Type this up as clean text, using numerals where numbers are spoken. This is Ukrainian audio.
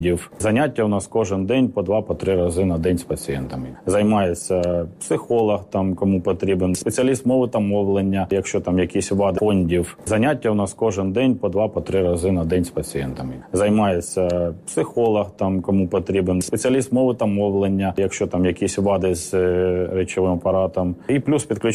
Заняття у нас кожен день по 2-3 рази на день з пацієнтами. Займається психолог, там кому потрібен, спеціаліст мови та мовлення, якщо там якісь вади фондів. Заняття у нас кожен день по 2-3 рази на день з пацієнтами. Займається психолог, там кому потрібен, спеціаліст мови та мовлення, якщо там якісь вади з речовим апаратом. І плюс підключається